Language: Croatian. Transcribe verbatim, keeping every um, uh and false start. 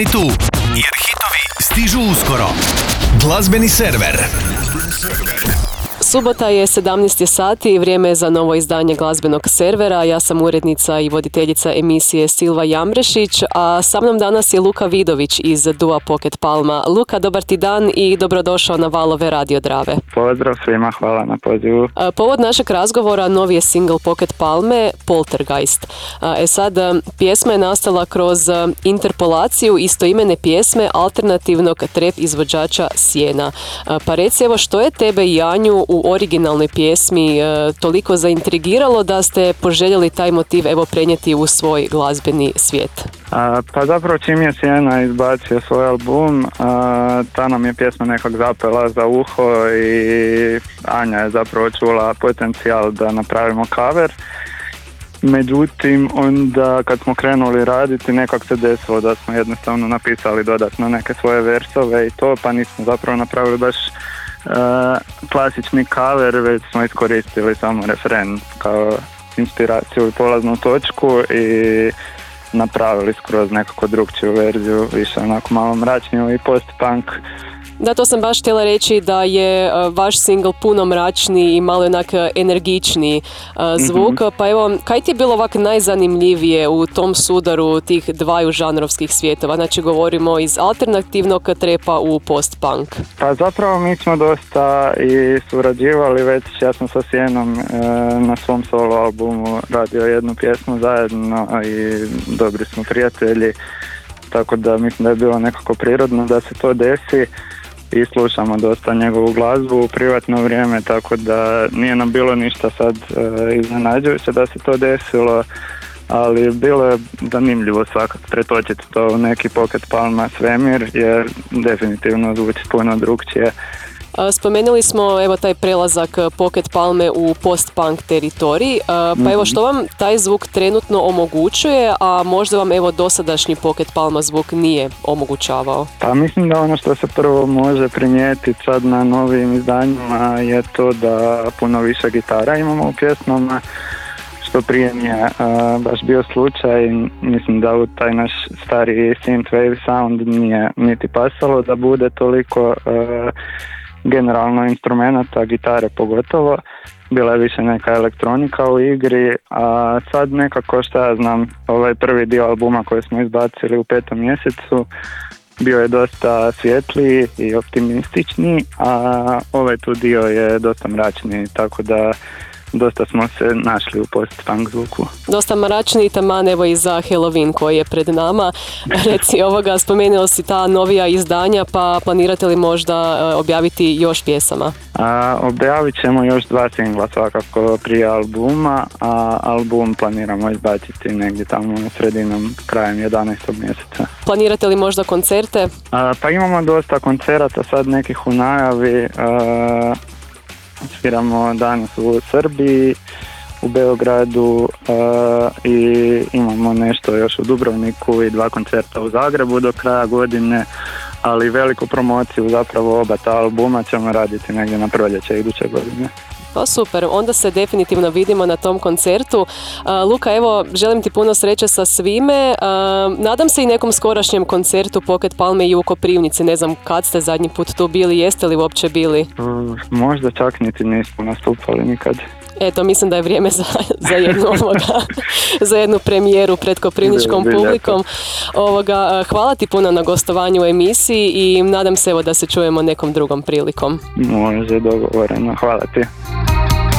Tu, jer hitovi stižu uskoro. Glazbeni server. Subota je sedamnaest sati i vrijeme je za novo izdanje glazbenog servera. Ja sam urednica i voditeljica emisije Silva Jambrešić, a sa mnom danas je Luka Vidović iz Dua Pocket Palma. Luka, dobar ti dan i dobrodošao na valove Radio Drave. Pozdrav svima, hvala na pozivu. Povod našeg razgovora novi je single Pocket Palme, Poltergeist. E sad, pjesma je nastala kroz interpolaciju istoimene pjesme alternativnog trap izvođača Sjena. Pa reci, evo, što je tebe i Anju u originalnoj pjesmi e, toliko zaintrigiralo da ste poželjeli taj motiv evo prenijeti u svoj glazbeni svijet? A, pa zapravo čim je Sjena izbacio svoj album, a, ta nam je pjesma nekak zapela za uho i Anja je zapravo čula potencijal da napravimo cover. Međutim, onda kad smo krenuli raditi, nekak se desilo da smo jednostavno napisali dodatno neke svoje versove i to, pa nismo zapravo napravili baš Uh, klasični cover, već smo iskoristili samo refren kao inspiraciju i polaznu točku i napravili skroz nekako drugčiju verziju, više onako malo mračniju i post-punk. Da, to sam baš htjela reći da je uh, vaš single puno mračniji i malo onak energičniji uh, zvuk, mm-hmm. Pa evo, kaj ti je bilo ovak najzanimljivije u tom sudaru tih dvaju žanrovskih svjetova? Znači govorimo iz alternativnog trepa u post-punk. Pa zapravo mi smo dosta i surađivali već, ja sam sa Sjenom e, na svom solo albumu radio jednu pjesmu zajedno i dobri smo prijatelji, tako da mislim da je bilo nekako prirodno da se to desi. I slušamo dosta njegovu glazbu u privatno vrijeme, tako da nije nam bilo ništa sad e, iznenađujuće da se to desilo, ali bilo je zanimljivo svakako pretočiti to u neki Pocket Palma svemir, jer definitivno zvuči puno drugčije. Spomenuli smo evo taj prelazak Pocket Palme u post-punk teritorij, pa evo što vam taj zvuk trenutno omogućuje, a možda vam evo dosadašnji Pocket Palma zvuk nije omogućavao? Pa mislim da ono što se prvo može primijetiti sad na novim izdanjima je to da puno više gitara imamo u pjesmama, što prije nije uh, baš bio slučaj. Mislim da u taj naš stari synthwave sound nije niti pasalo da bude toliko uh, generalno instrumenta, gitare pogotovo. Bila je više neka elektronika u igri, a sad nekako šta ja znam, ovaj prvi dio albuma koji smo izbacili u petom mjesecu bio je dosta svjetliji i optimističniji, a ovaj tu dio je dosta mračniji, tako da dosta smo se našli u post-punk zvuku. Dosta mračniji taman evo i za Halloween koji je pred nama. Reci ovoga, spomenuo si ta novija izdanja, pa planirate li možda objaviti još pjesama? A, objavit ćemo još dva singla svakako prije albuma, a album planiramo izbaciti negdje tamo sredinom, krajem jedanaestog mjeseca. Planirate li možda koncerte? A, pa imamo dosta koncerata sad nekih u najavi. A, sviramo danas u Srbiji, u Beogradu uh, i imamo nešto još u Dubrovniku i dva koncerta u Zagrebu do kraja godine, ali veliku promociju zapravo oba ta albuma ćemo raditi negdje na proljeće iduće godine. Pa super, onda se definitivno vidimo na tom koncertu. Uh, Luka, evo, želim ti puno sreće sa svime. Uh, nadam se i nekom skorašnjem koncertu Pocket Palme i u Koprivnici. Ne znam kad ste zadnji put tu bili, jeste li uopće bili? Uh, možda čak niti nismo nastupali nikad. Eto, mislim da je vrijeme za, za, jednu, ovoga, za jednu premijeru pred koprivničkom publikom. Ovoga, hvala ti puno na gostovanju u emisiji i nadam se evo da se čujemo nekom drugom prilikom. Može, dogovoreno. Hvala ti.